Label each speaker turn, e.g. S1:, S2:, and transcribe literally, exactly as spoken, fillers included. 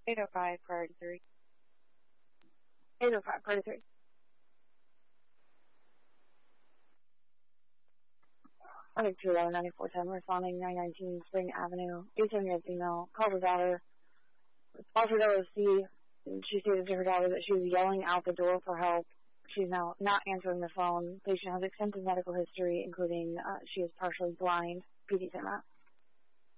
S1: eight oh five, priority three.
S2: eight oh five, priority three. Object two eleven ninety-four ten, responding nine nineteen Spring Avenue, eighteen-year-old female, called her daughter, offered O C. She stated to her daughter that she was yelling out the door for help. She's now not answering the phone. Patient has extensive medical history, including uh, she is partially blind. P D Center.